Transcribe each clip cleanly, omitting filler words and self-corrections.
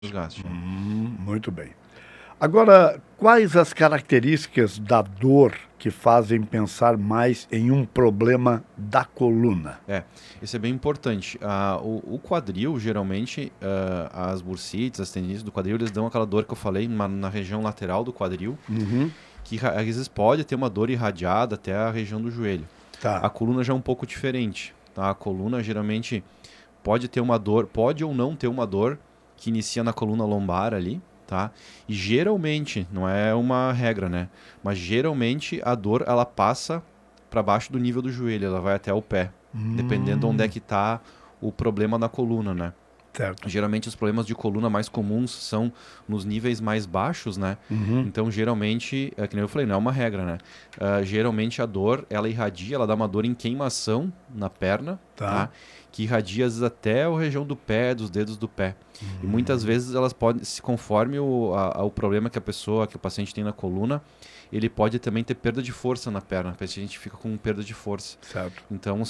desgaste. Muito bem. Agora, quais as características da dor que fazem pensar mais em um problema da coluna? Isso é bem importante. O quadril, geralmente, as bursites, as tendinites do quadril, eles dão aquela dor que eu falei na região lateral do quadril, que às vezes pode ter uma dor irradiada até a região do joelho. Tá. A coluna já é um pouco diferente. Tá? A coluna, geralmente, pode ter uma dor, pode ou não ter uma dor que inicia na coluna lombar ali, tá? E geralmente, não é uma regra, né? Mas geralmente a dor, ela passa para baixo do nível do joelho, ela vai até o pé, dependendo de onde é que tá o problema na coluna, né? Certo. Geralmente os problemas de coluna mais comuns são nos níveis mais baixos, né? Então, geralmente, que nem eu falei, não é uma regra, né? Geralmente a dor, ela irradia, ela dá uma dor em queimação na perna, tá? Que irradia às vezes até a região do pé, dos dedos do pé. E muitas vezes elas podem, se conforme o problema que o paciente tem na coluna, ele pode também ter perda de força na perna. A gente fica com perda de força. Certo. Então,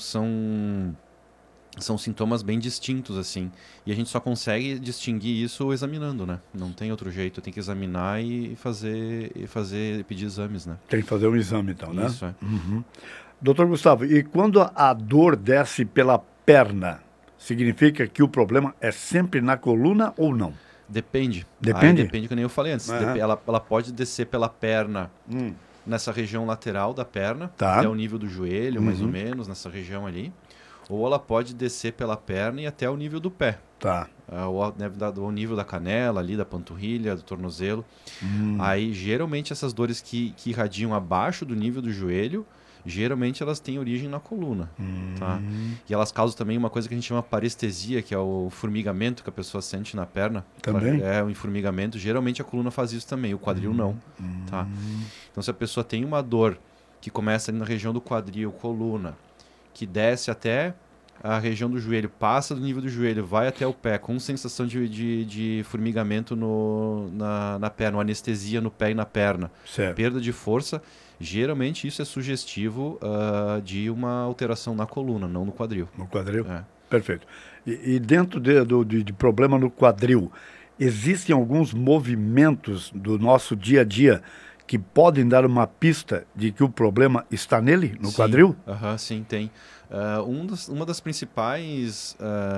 são sintomas bem distintos, assim. E a gente só consegue distinguir isso examinando, né? Não tem outro jeito. Tem que examinar e pedir exames, né? Tem que fazer um exame, então, né? Isso, é. Doutor Gustavo, e quando a dor desce pela perna, significa que o problema é sempre na coluna ou não? Depende. Depende? Aí depende, que nem eu falei antes. Ela pode descer pela perna nessa região lateral da perna, Tá. até o nível do joelho, mais ou menos, nessa região ali. Ou ela pode descer pela perna e até o nível do pé. Tá. O nível da canela ali, da panturrilha, do tornozelo. Aí, geralmente, essas dores que irradiam abaixo do nível do joelho, geralmente elas têm origem na coluna, tá? E elas causam também uma coisa que a gente chama parestesia, que é o formigamento que a pessoa sente na perna. Também? É, o formigamento. Geralmente a coluna faz isso também, o quadril não, tá? Então, se a pessoa tem uma dor que começa ali na região do quadril, coluna, que desce até a região do joelho, passa do nível do joelho, vai até o pé, com sensação de formigamento na perna, uma anestesia no pé e na perna, Certo. perda de força, geralmente isso é sugestivo de uma alteração na coluna, não no quadril. No quadril? É. Perfeito. E dentro de problema no quadril, existem alguns movimentos do nosso dia a dia que podem dar uma pista de que o problema está nele, no quadril? Sim, tem. Uma das principais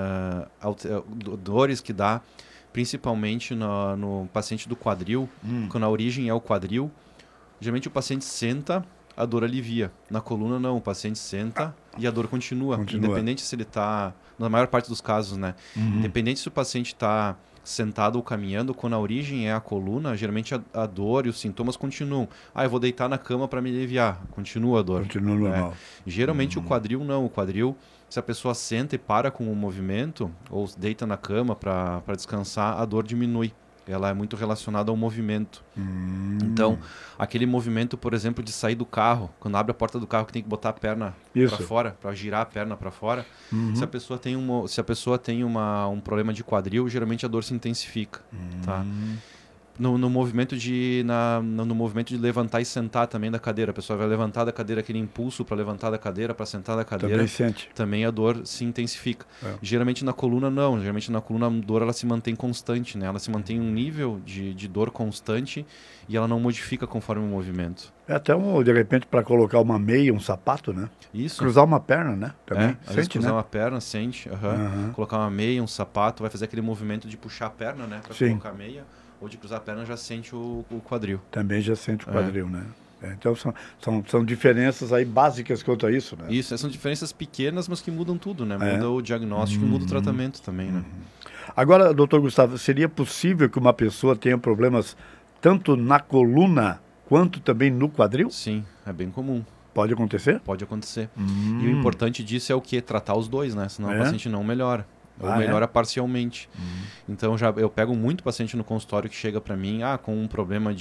dores que dá, principalmente no paciente do quadril, quando a origem é o quadril, geralmente o paciente senta, a dor alivia. Na coluna, não. O paciente senta e a dor continua. Independente se ele está... Na maior parte dos casos, né? Independente se o paciente está sentado ou caminhando, quando a origem é a coluna, geralmente a dor e os sintomas continuam. Eu vou deitar na cama para me aliviar. Continua a dor. Continua normal. Geralmente o quadril não. O quadril, se a pessoa senta e para com o movimento, ou deita na cama para descansar, a dor diminui. Ela é muito relacionada ao movimento. Então, aquele movimento, por exemplo, de sair do carro, quando abre a porta do carro que tem que botar a perna para fora, para girar a perna para fora, se a pessoa tem um problema de quadril, geralmente a dor se intensifica, tá? No movimento de levantar e sentar também da cadeira, a pessoa vai levantar da cadeira, aquele impulso para levantar da cadeira, para sentar da cadeira, também sente. Também a dor se intensifica. Geralmente na coluna não, geralmente na coluna a dor ela se mantém constante, né? Ela se mantém um nível de dor constante e ela não modifica conforme o movimento. É até de repente para colocar uma meia, um sapato, né? Isso. Cruzar uma perna, né? Também às vezes cruzar uma perna, sente. Colocar uma meia, um sapato, vai fazer aquele movimento de puxar a perna, né? Para colocar a meia. Ou de cruzar a perna já sente o quadril. Também já sente o quadril, né? Então são diferenças aí básicas quanto a isso, né? Isso, são diferenças pequenas, mas que mudam tudo, né? Muda o diagnóstico e muda o tratamento também, né? Agora, doutor Gustavo, seria possível que uma pessoa tenha problemas tanto na coluna quanto também no quadril? Sim, é bem comum. Pode acontecer? Pode acontecer. E o importante disso é o quê? Tratar os dois, né? Senão o paciente não melhora. Ou melhora parcialmente. Então, eu pego muito paciente no consultório que chega para mim com um problema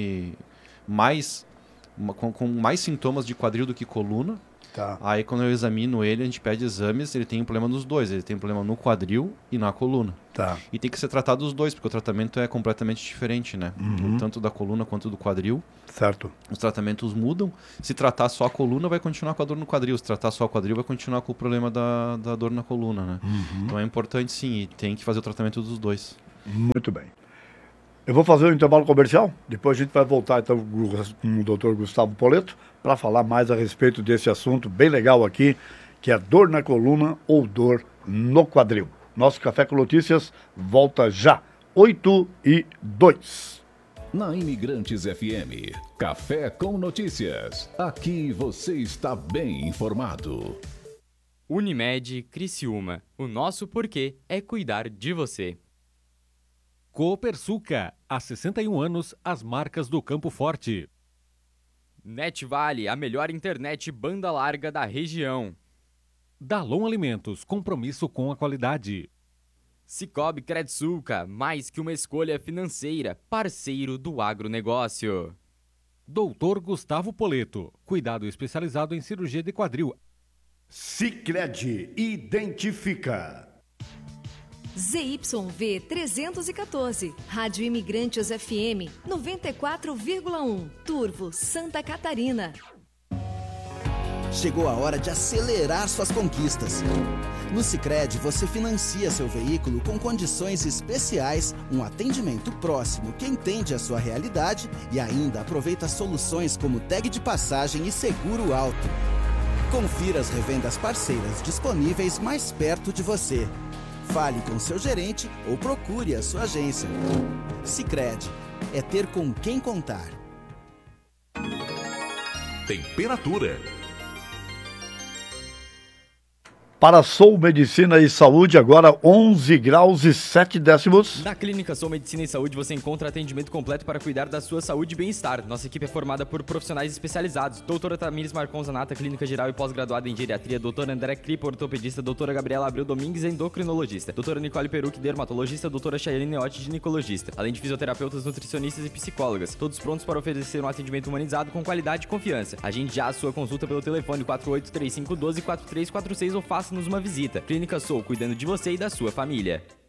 com mais sintomas de quadril do que coluna. Tá. Aí, quando eu examino ele, a gente pede exames, ele tem um problema nos dois. Ele tem um problema no quadril e na coluna. Tá. E tem que ser tratado os dois, porque o tratamento é completamente diferente, né? Tanto da coluna quanto do quadril. Certo. Os tratamentos mudam. Se tratar só a coluna, vai continuar com a dor no quadril. Se tratar só o quadril, vai continuar com o problema da dor na coluna, né? Então é importante, sim, e tem que fazer o tratamento dos dois. Muito bem. Eu vou fazer um intervalo comercial, depois a gente vai voltar então com o Dr. Gustavo Poleto para falar mais a respeito desse assunto bem legal aqui, que é dor na coluna ou dor no quadril. Nosso Café com Notícias volta já, 8:02. Na Imigrantes FM, Café com Notícias. Aqui você está bem informado. Unimed Criciúma. O nosso porquê é cuidar de você. Copersuca, há 61 anos, as marcas do Campo Forte. NetVale, a melhor internet banda larga da região. Dalon Alimentos, compromisso com a qualidade. Cicobi Credsulca, mais que uma escolha financeira, parceiro do agronegócio. Doutor Gustavo Poleto, cuidado especializado em cirurgia de quadril. Sicredi identifica. ZYV 314, Rádio Imigrantes FM 94,1, Turvo, Santa Catarina. Chegou a hora de acelerar suas conquistas. No Sicredi, você financia seu veículo com condições especiais, um atendimento próximo que entende a sua realidade e ainda aproveita soluções como tag de passagem e seguro alto. Confira as revendas parceiras disponíveis mais perto de você. Fale com seu gerente ou procure a sua agência. Sicredi, é ter com quem contar. Temperatura. Para Sou Medicina e Saúde, agora 11 graus e 7 décimos. Na Clínica Sou Medicina e Saúde você encontra atendimento completo para cuidar da sua saúde e bem-estar. Nossa equipe é formada por profissionais especializados. Doutora Tamires Marcon Zanata, clínica geral e pós-graduada em geriatria. Doutora André Cripa, ortopedista. Doutora Gabriela Abreu Domingues, endocrinologista. Doutora Nicole Peruc, dermatologista. Doutora Chayane Neotti, ginecologista. Além de fisioterapeutas, nutricionistas e psicólogas. Todos prontos para oferecer um atendimento humanizado com qualidade e confiança. Agende já a sua consulta pelo telefone 483512-4346 ou faça-nos uma visita. Clínica Sou, cuidando de você e da sua família.